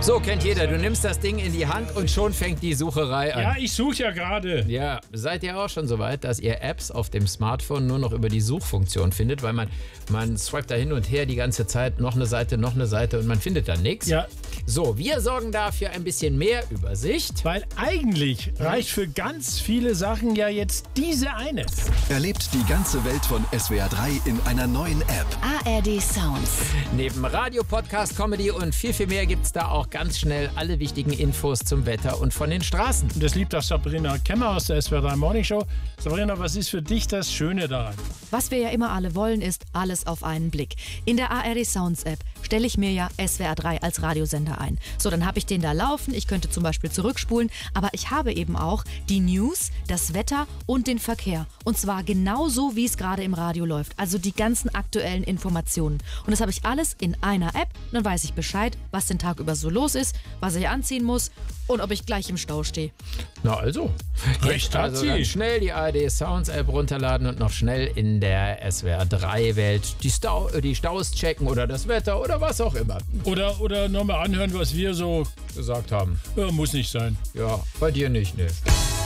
So kennt jeder. Du nimmst das Ding in die Hand und schon fängt die Sucherei an. Ja, ich suche ja gerade. Ja, seid ihr auch schon so weit, dass ihr Apps auf dem Smartphone nur noch über die Suchfunktion findet, weil man swipet da hin und her die ganze Zeit, noch eine Seite und man findet dann nichts? Ja. So, wir sorgen dafür ein bisschen mehr Übersicht. Weil eigentlich reicht für ganz viele Sachen ja jetzt diese eine. Erlebt die ganze Welt von SWR 3 in einer neuen App. ARD Sounds. Neben Radio, Podcast, Comedy und viel, viel mehr gibt's da auch ganz schnell alle wichtigen Infos zum Wetter und von den Straßen. Und das liebt auch Sabrina Kemmer aus der SWR 3 Morning Show. Sabrina, was ist für dich das Schöne daran? Was wir ja immer alle wollen, ist alles auf einen Blick. In der ARD Sounds App stelle ich mir ja SWR 3 als Radiosender ein. So, dann habe ich den da laufen. Ich könnte zum Beispiel zurückspulen. Aber ich habe eben auch die News, das Wetter und den Verkehr. Und zwar genauso, wie es gerade im Radio läuft. Also die ganzen aktuellen Informationen. Und das habe ich alles in einer App. Dann weiß ich Bescheid, was den Tag über so los ist, was ich anziehen muss und ob ich gleich im Stau stehe. Na also. Recht hat Also sie. ganz schnell die ARD Sounds App runterladen und noch schnell in der SWR 3 Welt die Staus checken oder das Wetter oder was auch immer Oder nochmal anhören, was wir so gesagt haben. Ja, muss nicht sein. Ja, bei dir nicht, ne?